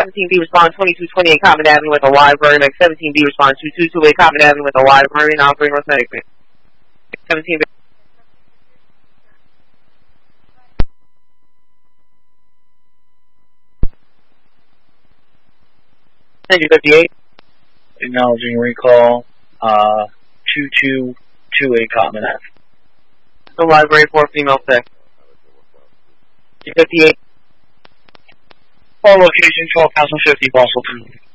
17B, respond 2228 Common Avenue with a library. Make 17B, respond 2228 Common Avenue with a library. Now bring North Medic. 17B. Thank you, 58. Acknowledging recall, 2228 Common Ave. The library for female sex. 58. All location 12,050 Boston.